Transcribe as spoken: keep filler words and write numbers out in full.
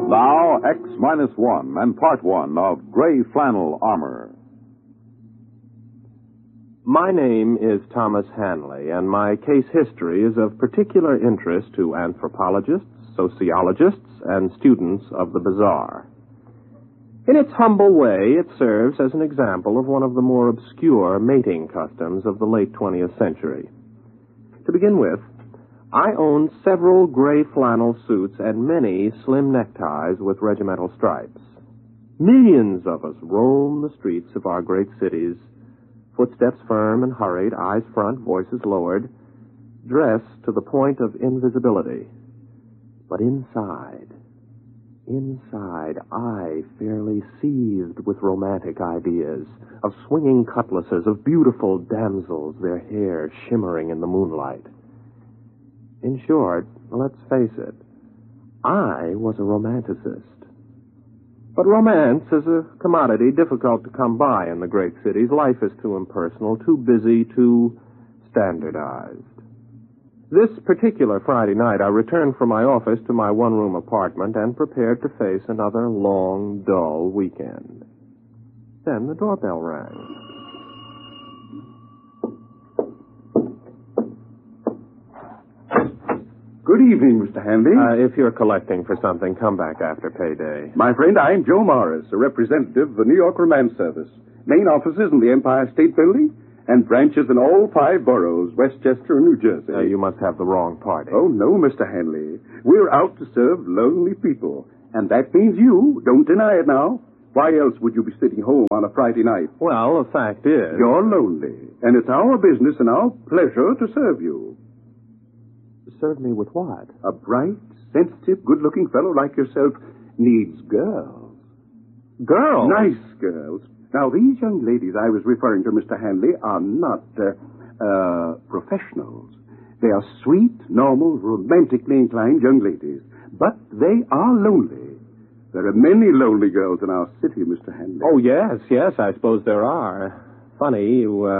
Now, X minus one and part one of Gray Flannel Armor. My name is Thomas Hanley, and my case history is of particular interest to anthropologists, sociologists, and students of the bizarre. In its humble way, it serves as an example of one of the more obscure mating customs of the late twentieth century. To begin with, I own several gray flannel suits and many slim neckties with regimental stripes. Millions of us roam the streets of our great cities, footsteps firm and hurried, eyes front, voices lowered, dressed to the point of invisibility. But inside, inside, I fairly seethed with romantic ideas of swinging cutlasses, of beautiful damsels, their hair shimmering in the moonlight. In short, let's face it, I was a romanticist. But romance is a commodity difficult to come by in the great cities. Life is too impersonal, too busy, too standardized. This particular Friday night, I returned from my office to my one-room apartment and prepared to face another long, dull weekend. Then the doorbell rang. Good evening, Mister Hanley. Uh, if you're collecting for something, come back after payday. My friend, I'm Joe Morris, a representative of the New York Romance Service. Main offices in the Empire State Building and branches in all five boroughs, Westchester and New Jersey. Uh, you must have the wrong party. Oh, no, Mister Hanley. We're out to serve lonely people. And that means you. Don't deny it now. Why else would you be sitting home on a Friday night? Well, the fact is... You're lonely. And it's our business and our pleasure to serve you. Serve me with what? A bright, sensitive, good-looking fellow like yourself needs girls. Girls? Nice girls. Now, these young ladies I was referring to, Mister Hanley, are not, uh, uh, professionals. They are sweet, normal, romantically inclined young ladies. But they are lonely. There are many lonely girls in our city, Mister Hanley. Oh, yes, yes, I suppose there are. Funny, you, uh...